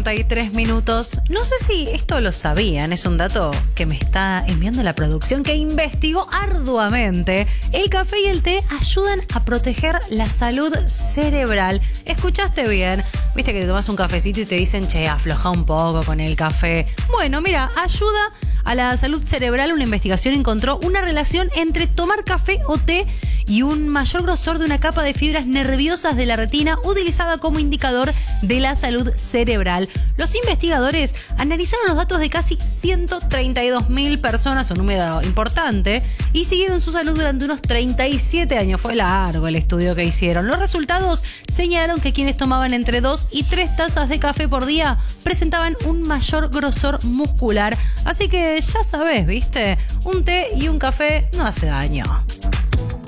8:53. No sé si esto lo sabían, es un dato que me está enviando la producción, que investigó arduamente. El café y el té ayudan a proteger la salud cerebral. ¿Escuchaste bien? Viste que te tomas un cafecito y te dicen, che, afloja un poco con el café. Bueno, mira, ayuda a la salud cerebral. Una investigación encontró una relación entre tomar café o té y un mayor grosor de una capa de fibras nerviosas de la retina utilizada como indicador de la salud cerebral. Los investigadores analizaron los datos de casi 132.000 personas, un número importante, y siguieron su salud durante unos 37 años. Fue largo el estudio que hicieron. Los resultados señalaron que quienes tomaban entre 2 y 3 tazas de café por día presentaban un mayor grosor muscular. Así que ya sabés, ¿viste? Un té y un café no hace daño.